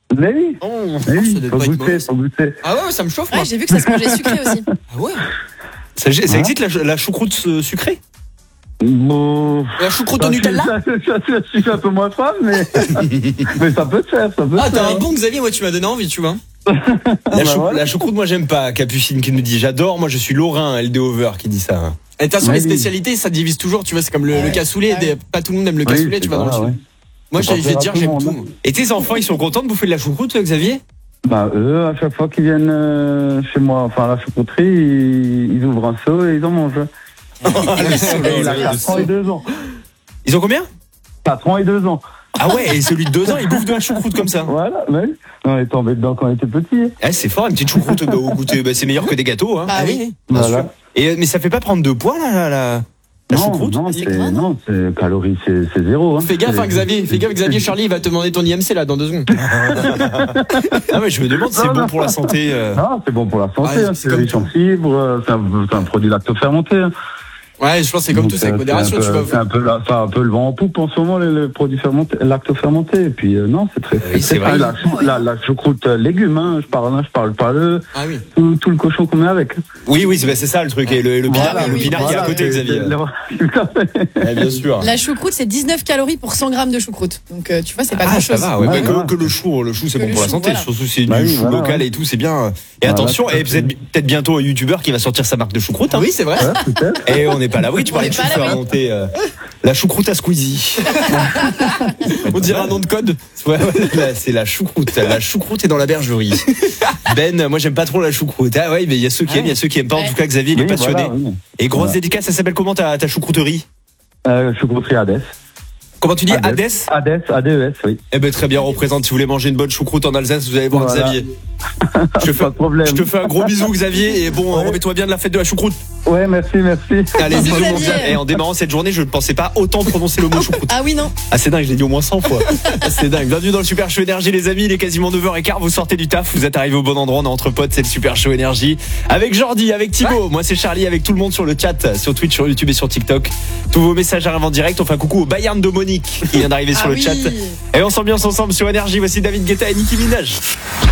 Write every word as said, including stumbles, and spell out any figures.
Mais oui. Oh, Mais oui, ça doit faut pas être goûter, mauvais. faut goûter. Ah ouais, ça me chauffe, moi. Ouais, j'ai vu que ça se mangeait sucré aussi. Ah ouais. Ça, ça Hein existe la, la choucroute euh, sucrée? Bon, La choucroute au ça, Nutella. ça, ça, ça, ça, je suis un peu moins fan, mais, mais ça peut se faire, ça peut Ah, se t'as faire. un bon Xavier, moi tu m'as donné envie, tu vois. La, bah chou- voilà. la choucroute, moi j'aime pas. Capucine qui nous dit j'adore, moi je suis Lorrain, L D Over qui dit ça. Et de toute façon, Oui, les oui. spécialités, ça divise toujours, tu vois, c'est comme le, Ah le ouais. cassoulet, Ah ouais. des- pas tout le monde aime le Oui, cassoulet, c'est tu vois. dans le voilà, sud. ouais. Moi, Faut je pas vais te faire dire, à tout le j'aime monde, tout. hein. moi. Et tes enfants, ils sont contents de bouffer de la choucroute, toi, Xavier? Bah, eux, à chaque fois qu'ils viennent euh, chez moi, enfin, à la choucrouterie, ils, ils ouvrent un seau et ils en mangent. Le soleil, Il a le quatre ans soleil. et deux ans. Ils ont combien? quatre ans et deux ans. Ah ouais, et celui de deux ans, il bouffe de la choucroute comme ça. Voilà, mais on est tombé dedans quand on était petits. Eh, c'est fort, une petite choucroute bah, au goûter. Bah, c'est meilleur que des gâteaux. Hein. Bah oui. Bien Voilà. sûr. Et, mais ça fait pas prendre de poids, là, la, la, la Non, choucroute? non, c'est c'est, grave. non, c'est calories, c'est, c'est zéro. Hein. Fais gaffe, hein, C'est- Xavier. Fais gaffe, Xavier. Charlie, il va te demander ton I M C là dans deux secondes. Ah ouais, je me demande si c'est Non, bon non. pour la santé. euh. Non, c'est bon pour la santé, Ouais, hein, c'est c'est comme riche en fibres, euh, c'est un, c'est un produit lactofermenté. Hein. Ouais, je pense que c'est comme Donc, tout, c'est avec euh, modération, un tu peu- vois. C'est un peu, la- ça a un peu le vent en poupe en ce moment, les, les produits fermentés, lactofermentés. Et puis, euh, non, c'est très, Oui, c'est vrai. La, chou- la, la choucroute euh, légumes, hein, je parle, hein, je parle pas le, Ah oui. tout, tout le cochon qu'on met avec. Oui, oui, c'est bah, c'est ça le truc. Et le, le pinard, Voilà, le oui, pinard qui est à côté, c'est- Xavier. c'est- tout à fait. Ouais, bien sûr. La choucroute, c'est dix-neuf calories pour cent grammes de choucroute. Donc, euh, tu vois, c'est pas Ah, grand ça chose. va, ouais, Ouais, bah, voilà. que, que le chou, le chou c'est Que bon le pour la chou, santé, voilà. surtout si c'est Bah du oui, chou voilà, local ouais. et tout, c'est bien. Et Voilà, attention, tout à et vous êtes peut-être bientôt un youtubeur qui va sortir sa marque de choucroute. Hein. Oui, c'est vrai. Ouais, peut-être. Et on n'est pas à l'abri, tu On parlais n'est de pas à chou faire l'abri. monter euh, la choucroute à Squeezie. On dirait un nom de code. Ouais, ouais, là, c'est la choucroute. La choucroute est dans la bergerie. Ben, moi j'aime pas trop la choucroute. Ah ouais, mais il y a ceux qui aiment, il y a ceux qui aiment pas. En Ouais. tout cas, Xavier, il est Oui, passionné. voilà, oui. Et grosse Voilà. dédicace, ça s'appelle comment ta, ta choucrouterie? Euh, choucrouterie Hades. Comment tu dis? Hades. Hades? Hades, A D E S, oui. Eh ben très bien, représente. Si vous voulez manger une bonne choucroute en Alsace, vous allez voir Voilà. Xavier. Je te, fais, Pas de problème. je te fais un gros bisou, Xavier. Et bon, Ouais. remets-toi bien de la fête de la choucroute. Ouais, merci, merci. Allez, Bisous, bisous, mon Xavier. Xavier. Et en démarrant cette journée, je ne pensais pas autant prononcer le mot choucroute. Ah oui, non. Ah, c'est dingue, je l'ai dit au moins cent fois. Ah, c'est dingue. Bienvenue dans le Super Show Énergie, les amis. Il est quasiment neuf heures quinze. Vous sortez du taf, vous êtes arrivés au bon endroit. On est entre potes, c'est le Super Show Énergie. Avec Jordi, avec Thibaut. Moi, c'est Charlie, avec tout le monde sur le chat, sur Twitch, sur YouTube et sur TikTok. Tous vos messages arrivent en direct. On fait un coucou au Bayern de Monique qui vient d'arriver sur Ah le oui. chat. Et on s'ambiance ensemble sur Énergie. Voici David Guetta et Nicki Minaj.